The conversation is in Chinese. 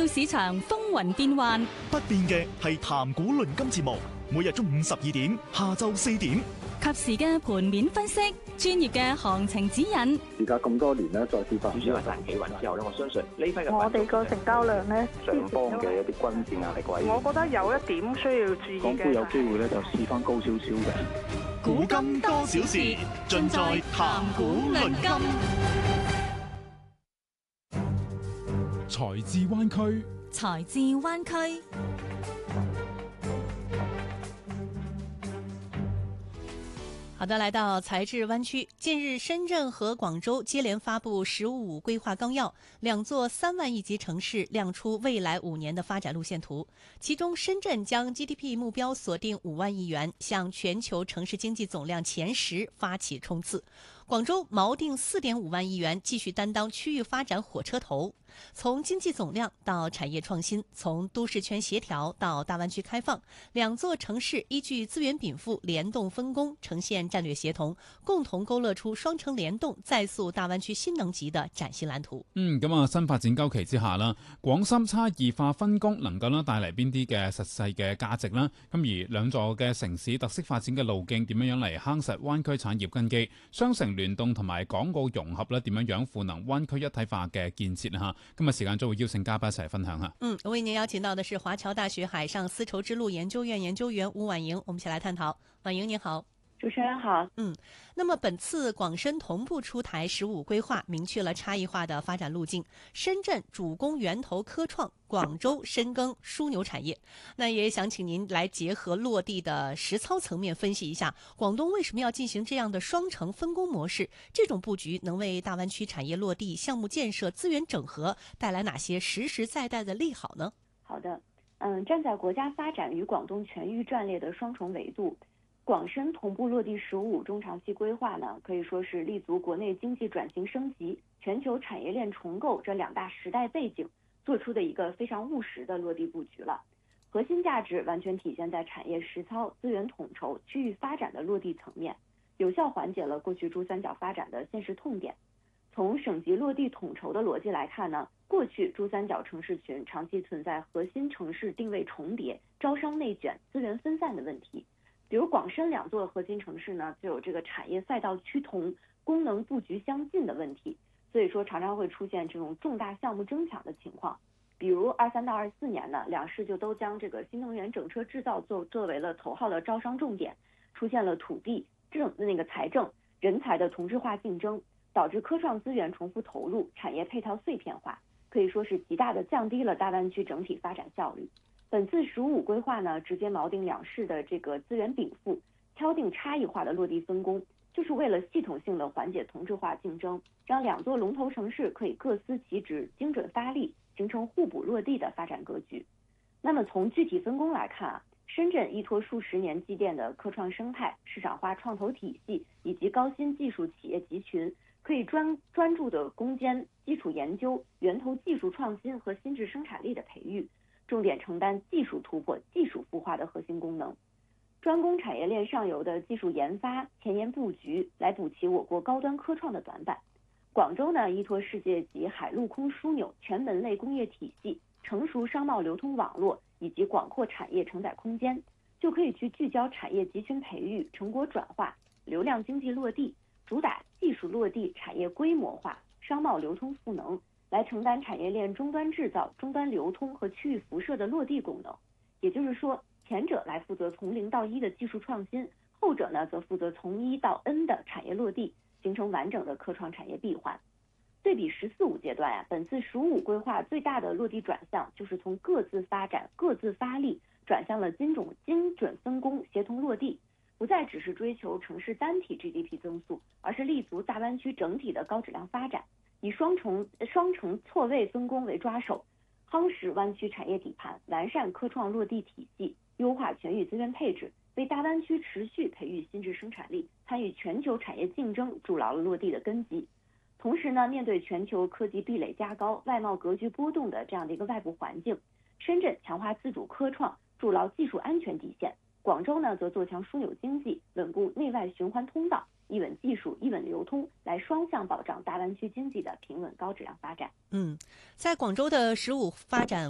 市場風雲變幻， 不變嘅係談股論金節目，每日中午12點，下晝4點， 及時嘅盤面分析，專業嘅行情指引。 而家咁多年咧，再次發主要係彈企穩之後咧，我相信呢批嘅我哋個成交量咧， 上方嘅一啲均線壓力位， 我覺得有一點需要注意嘅。 港股有機會咧就試翻高少少嘅。 古今多少事，盡在談股論金。 財智灣區， 財智灣區。 好的，来到财智湾区。近日，深圳和广州接连发布“15规划纲要”，两座3万亿级城市亮出未来5年的发展路线图。其中，深圳将 GDP 目标锁定5万亿元，向全球城市经济总量前10发起冲刺。广州锚定4.5万亿元，继续担当区域发展火车头。从经济总量到产业创新，从都市圈协调到大湾区开放，两座城市依据资源禀赋联动分工，呈现战略协同，共同勾勒出雙城聯動、再塑大灣區新能級的嶄新藍圖。 新發展週期之下啦，廣深差異化分工能夠咧帶嚟邊啲嘅實際嘅價值啦？咁而兩座嘅城市特色發展嘅路徑點樣嚟夯實灣區產業根基？雙城聯動同埋港澳融合咧點樣賦能灣區一體化嘅建設啊？今日時間就會邀請嘉賓一齊分享下。 為您邀請到的是華僑大學海上絲綢之路研究院研究員吳婉瑩，我們一起來探討。婉瑩您好。 主持人好。 那麼本次廣深同步出台15規劃，明確了差異化的發展路徑。深圳主攻源頭科創，廣州深耕樞紐產業。那也想請您來結合落地的實操層面分析一下，廣東為什麼要進行這樣的雙城分工模式？這種佈局能為大灣區產業落地、項目建設、資源整合帶來哪些實實在在的利好呢？ 好的，站在國家發展與廣東全域戰略的雙重維度，廣深同步落地15中長期規劃呢，可以說是立足國內經濟轉型升級、全球產業鏈重構這兩大時代背景，做出的一個非常務實的落地佈局了。核心價值完全體現在產業實操、資源統籌、區域發展的落地層面，有效緩解了過去珠三角發展的現實痛點。從省級落地統籌的邏輯來看呢，過去珠三角城市群長期存在核心城市定位重疊、招商內卷、資源分散的問題。比如廣深兩座核心城市呢，就有這個產業賽道趨同、功能佈局相近的問題，所以說常常會出現這種重大項目爭搶的情況。比如23到24年呢，兩市就都將這個新能源整車製造作為了頭號的招商重點，出現了土地、財政、人才的同質化競爭，導致科創資源重複投入，產業配套碎片化，可以說是極大的降低了大灣區整體發展效率。本次15規劃呢，直接錨定兩市的這個資源禀賦，敲定差異化的落地分工，就是為了系統性的緩解同質化競爭，讓兩座龍頭城市可以各司其職，精準發力，形成互補落地的發展格局。那麼從具體分工來看啊，深圳依託數十年積澱的科創生態、市場化創投體系以及高新技術企業集群，可以專注的攻堅基礎研究、源頭技術創新和新質生產力的培育，重點承擔技術突破、技術孵化的核心功能，專攻產業鏈上游的技術研發、前沿佈局，來補齊我國高端科創的短板。廣州呢，依託世界級海陸空樞紐、全門類工業體系、成熟商貿流通網絡以及廣闊產業承載空間，就可以去聚焦產業集群培育、成果轉化、流量經濟落地，主打技術落地、產業規模化、商貿流通賦能，來承擔產業鏈終端製造、終端流通和區域輻射的落地功能。也就是說，前者來負責從0到1的技術創新，後者呢則負責從1到 N 的產業落地，形成完整的科創產業閉環。對比14-15階段啊，本次15規劃最大的落地轉向，就是從各自發展、各自發力，轉向了精準分工、協同落地，不再只是追求城市單體 GDP 增速，而是立足大灣區整體的高質量發展。以雙城錯位分工為抓手，夯實灣區產業底盤，完善科創落地體系，優化全域資源配置，為大灣區持續培育新質生產力、參與全球產業競爭築牢了落地的根基。同時呢，面對全球科技壁壘加高、外貿格局波動的這樣的一個外部環境，深圳強化自主科創，築牢技術安全底線；廣州呢，則做強樞紐經濟，穩固內外循環通道。一穩技術、一穩流通，來雙向保障大灣區經濟的平穩高質量發展。 在廣州的15發展